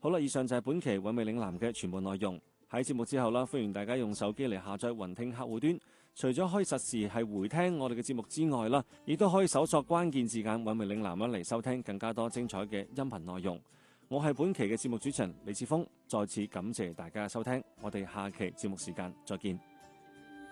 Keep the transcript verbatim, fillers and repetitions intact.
好啦，以上就係本期韻味嶺南嘅全部內容。喺節目之後啦，歡迎大家用手機嚟下載雲聽客戶端，除咗可以實時係回聽我哋嘅節目之外啦，亦都可以搜索關鍵字眼韻味嶺南啦嚟收聽更加多精彩嘅音頻內容。我係本期嘅節目主持人李志峰，再次感謝大家嘅收聽，我哋下期節目時間再見。